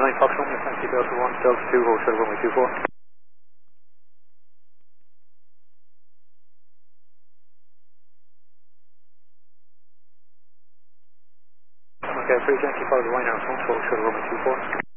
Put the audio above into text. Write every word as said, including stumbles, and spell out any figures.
nine Fox Romeo, thank you, Delta one, Delta two, Hotel Romeo two four. Okay, three, thank you, follow the line out, Hotel Romeo two four.